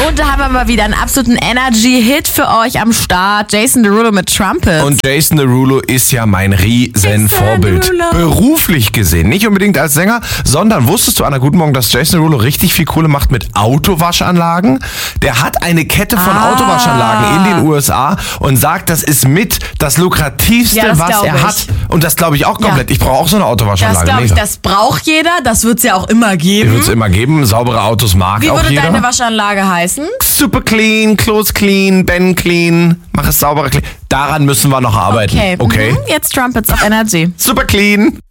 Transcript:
Und da haben wir mal wieder einen absoluten Energy-Hit für euch am Start. Jason Derulo mit Trumpet. Und Jason Derulo ist ja mein Riesenvorbild. Beruflich gesehen. Nicht unbedingt als Sänger, sondern wusstest du, Anna, guten Morgen, dass Jason Derulo richtig viel Kohle macht mit Autowaschanlagen? Der hat eine Kette von Autowaschanlagen in den USA und sagt, das ist mit das lukrativste, was er hat. Und das glaube ich auch komplett. Ich brauche auch so eine Autowaschanlage. Das glaube ich, das braucht jeder. Das wird es ja auch immer geben. Wird es immer geben. Saubere Autos mag auch jeder. Wie würde deine Waschanlage heißen? Super clean, Klos clean, Ben clean, mach es sauberer clean. Daran müssen wir noch arbeiten. Okay. Jetzt Trumpets of Energy. Super clean.